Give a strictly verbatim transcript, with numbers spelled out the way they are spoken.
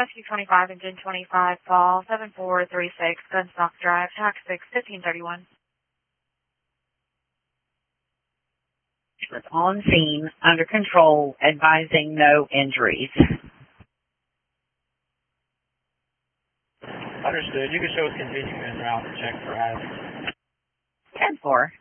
Rescue twenty-five, Engine twenty-five, Fall, seven four three six, Gunstock Drive, Tax six, fifteen thirty-one. Was on scene, under control, advising no injuries. Understood. You can show us continuing en route to check for hazards. ten four.